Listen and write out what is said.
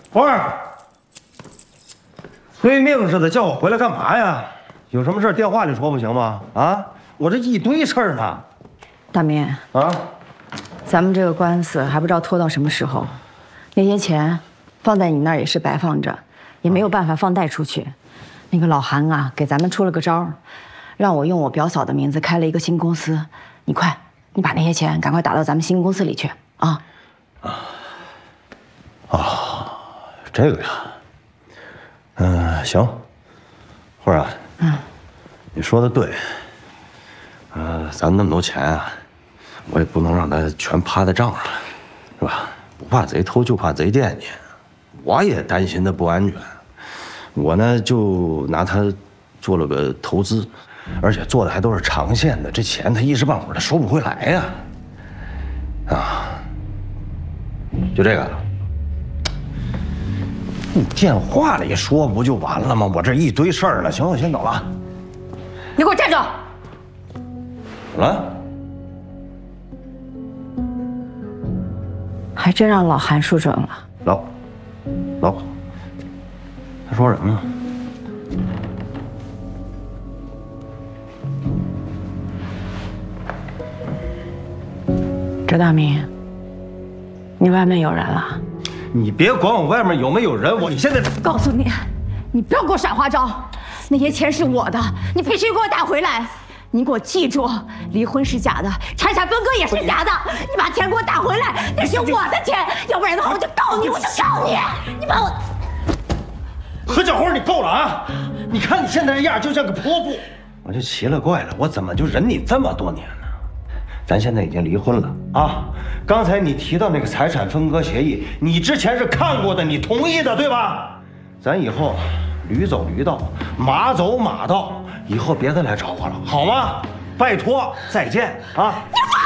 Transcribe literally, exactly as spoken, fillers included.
花儿，催命似的叫我回来干嘛呀？有什么事电话里说不行吗？啊，我这一堆事儿呢。 大明啊， 咱们这个官司还不知道拖到什么时候，那些钱放在你那儿也是白放着，也没有办法放贷出去。那个老韩啊，给咱们出了个招，让我用我表嫂的名字开了一个新公司。你快，你把那些钱赶快打到咱们新公司里去啊！ 啊，啊，这个呀，嗯，行，花儿啊，嗯，你说的对。呃，咱那么多钱啊，我也不能让他全趴在账上，是吧？不怕贼偷，就怕贼惦记。我也担心他不安全，我呢就拿他做了个投资，而且做的还都是长线的，这钱他一时半会儿他收不回来呀。啊，就这个，你电话里说不就完了吗？我这一堆事儿呢。行，我先走了。 你给我站住！ 怎么了？ 还真让老韩说准了。 老，老，他说什么呢？ 周大明，你外面有人了。 你别管我外面有没有人，我你现在告诉你，你不要给我耍花招，那些钱是我的，你必须给我打回来。你给我记住，离婚是假的，财产分割也是假的。你把钱给我打回来，那是我的钱，要不然的话我就告你，我就告你！你把我…… 何小花，你够了啊！你看你现在这样，就像个泼妇。我就奇了怪了，我怎么就忍你这么多年呢？咱现在已经离婚了啊！刚才你提到那个财产分割协议，你之前是看过的，你同意的，对吧？咱以后驴走驴道，马走马道。以后别再来找我了，好吗？拜托，再见啊！ 你